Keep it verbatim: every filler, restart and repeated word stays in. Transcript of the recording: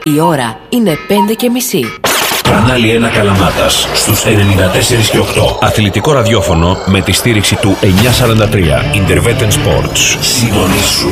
Η ώρα είναι πέντε και μισή. Κανάλι ένα Καλαμάτας στους ενενήντα τέσσερα και οκτώ. Αθλητικό ραδιόφωνο με τη στήριξη του εννιακόσια σαράντα τρία Intervetten Sports. Συντονίσου.